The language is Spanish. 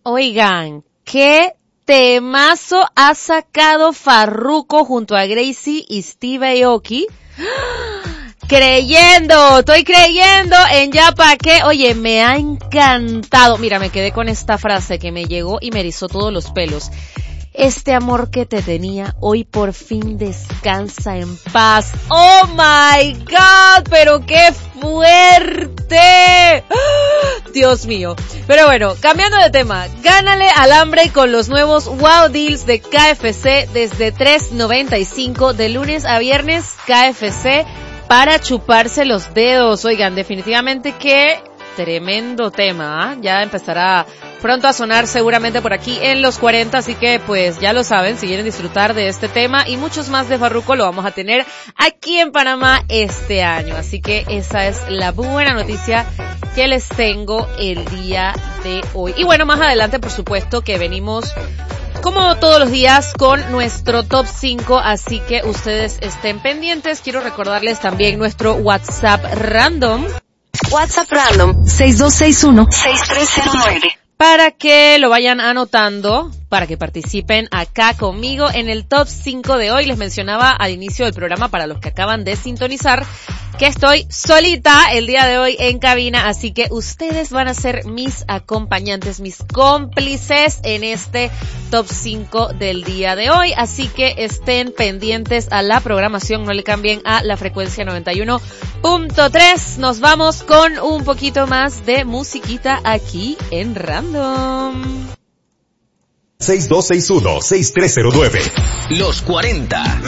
Oigan, qué temazo ha sacado Farruko junto a Gracie y Steve Aoki. Estoy creyendo en Ya Pa' Qué. Oye, me ha encantado. Mira, me quedé con esta frase que me llegó y me erizó todos los pelos. Este amor que te tenía, hoy por fin descansa en paz. ¡Oh my God! ¡Pero qué fuerte! Dios mío. Pero bueno, cambiando de tema, gánale al hambre con los nuevos Wow Deals de KFC desde $3.95 de lunes a viernes. KFC para chuparse los dedos. Oigan, definitivamente qué tremendo tema, ¿eh? Ya empezará pronto a sonar seguramente por aquí en los 40, así que pues ya lo saben, si quieren disfrutar de este tema y muchos más de Farruko lo vamos a tener aquí en Panamá este año, así que esa es la buena noticia que les tengo el día de hoy. Y bueno, más adelante por supuesto que venimos como todos los días con nuestro top 5, así que ustedes estén pendientes. Quiero recordarles también nuestro WhatsApp random. WhatsApp random 6261-6309. Para que lo vayan anotando, para que participen acá conmigo en el top 5 de hoy. Les mencionaba al inicio del programa, para los que acaban de sintonizar, que estoy solita el día de hoy en cabina, así que ustedes van a ser mis acompañantes, mis cómplices en este top 5 del día de hoy, así que estén pendientes a la programación, no le cambien a la frecuencia 91.3. Nos vamos con un poquito más de musiquita aquí en Random. 6261-6309. Los 40.